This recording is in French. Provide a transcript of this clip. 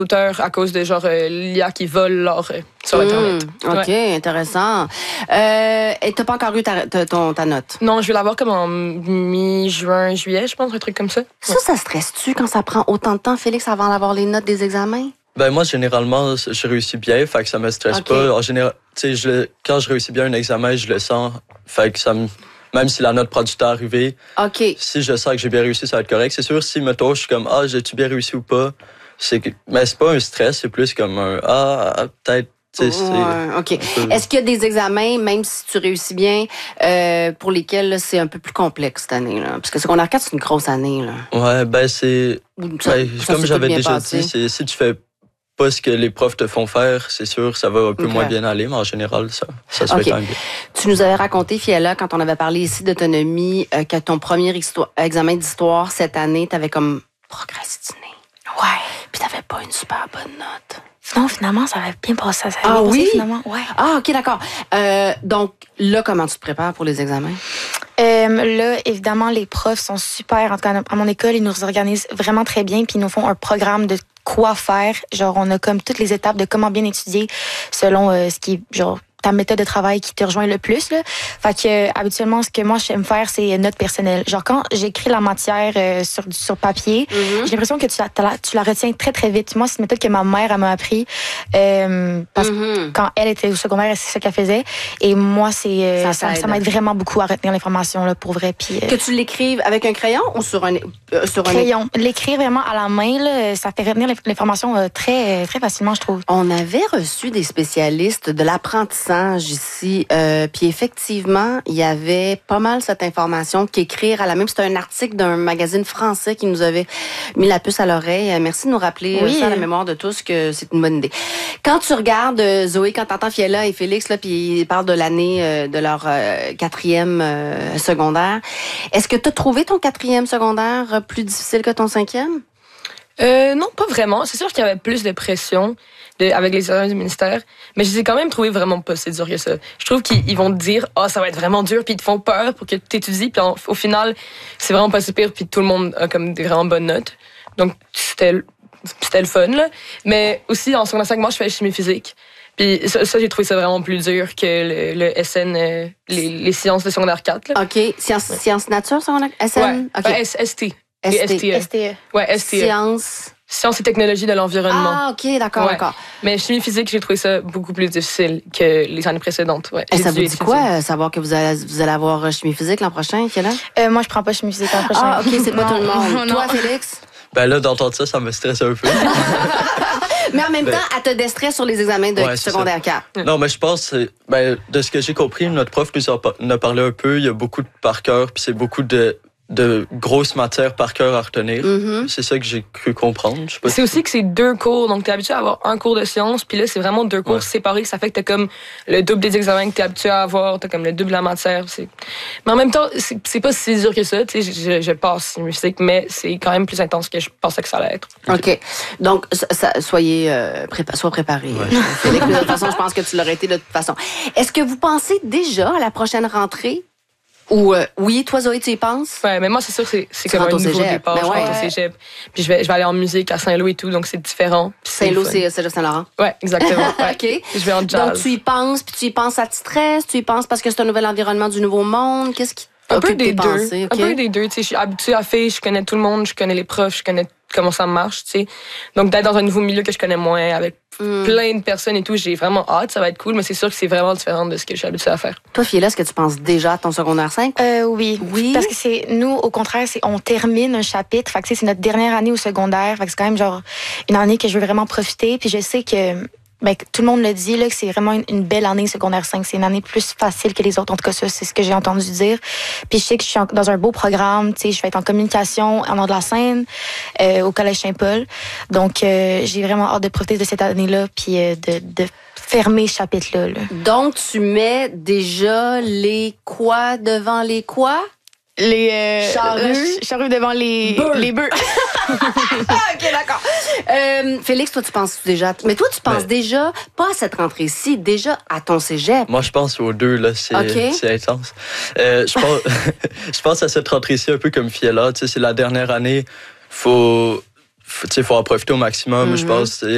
à cause de genre l'IA qui vole leur sur Internet. OK, intéressant. Et t'as pas encore eu ta note? Non, je vais l'avoir comme en mi-juin, juillet, je pense, un truc comme ça. Ça stresse-tu quand ça prend autant de temps, Félix, avant d'avoir les notes des examens? Ben moi, généralement, je réussis bien, fait que ça me stresse pas. En général, tu sais, quand je réussis bien un examen, je le sens, fait que ça me... Même si la note prend du temps à arriver, si je sens que j'ai bien réussi, ça va être correct. C'est sûr, si, mettons, je suis comme, j'ai-tu bien réussi ou pas? Mais c'est pas un stress, c'est plus comme un, peut-être. OK. Est-ce qu'il y a des examens, même si tu réussis bien, pour lesquels là, c'est un peu plus complexe cette année? Là? Parce que secondaire 4, c'est une grosse année. Là. Ouais, ben c'est... comme j'avais déjà dit, si tu fais pas ce que les profs te font faire, c'est sûr, ça va un peu moins bien aller, mais en général, ça se fait quand même bien. Tu nous avais raconté, Fiella, quand on avait parlé ici d'autonomie, que ton premier examen d'histoire cette année, t'avais comme procrastiné. Ouais. Puis t'avais pas une super bonne note. Non, finalement, ça avait bien passé. Ça avait bien passé, finalement. Ouais. Ah, OK, d'accord. Donc, là, comment tu te prépares pour les examens? Là, évidemment, les profs sont super. En tout cas, à mon école, ils nous organisent vraiment très bien, puis ils nous font un programme de quoi faire. Genre, on a comme toutes les étapes de comment bien étudier selon ce qui est, genre, ta méthode de travail qui te rejoint le plus, là. Fait que, habituellement, ce que moi, j'aime faire, c'est notes personnelles. Genre, quand j'écris la matière sur papier, j'ai l'impression que tu la retiens très, très vite. Moi, c'est une méthode que ma mère, elle m'a appris. Parce que quand elle était au secondaire, c'est ça qu'elle faisait. Et moi, ça m'aide vraiment beaucoup à retenir l'information, là, pour vrai. Puis, que tu l'écrives avec un crayon ou sur un crayon. L'écrire vraiment à la main, là, ça fait retenir l'information très, très facilement, je trouve. On avait reçu des spécialistes de l'apprentissage ici. Puis effectivement, il y avait pas mal cette information qu'écrire à la main. C'était un article d'un magazine français qui nous avait mis la puce à l'oreille. Merci de nous rappeler ça à la mémoire de tous que c'est une bonne idée. Quand tu regardes, Zoé, quand t'entends Fiella et Félix, là, puis ils parlent de l'année de leur 4e secondaire, est-ce que tu as trouvé ton 4e secondaire plus difficile que ton 5e? Non, pas vraiment. C'est sûr qu'il y avait plus de pression avec les services du ministère, mais je les ai quand même trouvés vraiment pas si dur que ça. Je trouve qu'ils vont te dire « ça va être vraiment dur », puis ils te font peur pour que tu étudies, puis au final, c'est vraiment pas si pire, puis tout le monde a comme des vraiment bonnes notes. Donc, c'était le fun, là. Mais aussi, en secondaire 5, moi, je fais chimie physique. Puis ça, j'ai trouvé ça vraiment plus dur que le SN, les sciences de secondaire 4. Là. OK. Sciences nature, secondaire SN? Ouais. Okay. ST. STE. Ouais, STE. Sciences et technologies de l'environnement. Ah, OK, d'accord, d'accord. Mais chimie physique, j'ai trouvé ça beaucoup plus difficile que les années précédentes. Ouais. Ça vous dit quoi, savoir que vous allez avoir chimie physique l'an prochain, Fiella? Moi, je prends pas chimie physique l'an prochain. Ah, OK, c'est pas tout le monde. Toi, Félix? Ben là, d'entendre ça me stresse un peu. Mais en même temps, elle te déstresse sur les examens de secondaire 4. Non, mais je pense, de ce que j'ai compris, notre prof nous en a parlé un peu. Il y a beaucoup de par cœur, puis c'est beaucoup de grosses matières par cœur à retenir. C'est ça que j'ai cru comprendre. Je sais pas c'est aussi que c'est 2 cours, donc t'es habitué à avoir un cours de sciences, puis là, c'est vraiment 2 cours séparés. Ça fait que t'as comme le double des examens que t'es habitué à avoir, t'as comme le double de la matière. Mais en même temps, c'est pas si dur que ça. Tu sais, je passe en musique, mais c'est quand même plus intense que je pensais que ça allait être. OK. Donc, soyez sois préparés. Félix, de toute façon, je pense que tu l'aurais été de toute façon. Est-ce que vous pensez déjà à la prochaine rentrée? Ou oui, toi, Zoé, tu y penses? Ouais, mais moi, c'est sûr que c'est comme un nouveau départ. Je rentre au cégep. Puis je vais aller en musique à Saint-Lô et tout, donc c'est différent. Saint-Lô, c'est Saint-Laurent? Ouais, exactement. Ouais. OK. Je vais en jazz. Donc, tu y penses, puis tu y penses, ça te stresse? Tu y penses parce que c'est un nouvel environnement du nouveau monde? Qu'est-ce qui occupe tes pensées? Un peu des deux. Tu sais, je suis habituée à faire, je connais tout le monde, je connais les profs, je connais comment ça marche, tu sais. Donc, d'être dans un nouveau milieu que je connais moins, avec plein de personnes et tout, j'ai vraiment hâte, ça va être cool, mais c'est sûr que c'est vraiment différent de ce que je suis habituée à faire. Toi, Fiella, est-ce que tu penses déjà à ton secondaire 5? Oui. Parce que nous, au contraire, on termine un chapitre, fait que c'est notre dernière année au secondaire, fait que c'est quand même genre une année que je veux vraiment profiter, puis je sais que tout le monde le dit, là, que c'est vraiment une belle année secondaire 5. C'est une année plus facile que les autres. En tout cas, ça, c'est ce que j'ai entendu dire. Puis je sais que je suis dans un beau programme. Tu sais, je vais être en communication en nord de la Seine, au Collège Saint-Paul. Donc, j'ai vraiment hâte de profiter de cette année-là, puis de fermer ce chapitre-là. Là. Donc, tu mets déjà les quoi devant les quoi? Les charrues devant les bœufs. OK, d'accord. Félix, toi, tu penses déjà... Mais toi, tu penses déjà, pas à cette rentrée-ci, déjà à ton cégep. Moi, je pense aux 2, là. C'est intense. Je pense à cette rentrée-ci un peu comme Fiella. Tu sais, c'est la dernière année. Faut en profiter au maximum, je pense.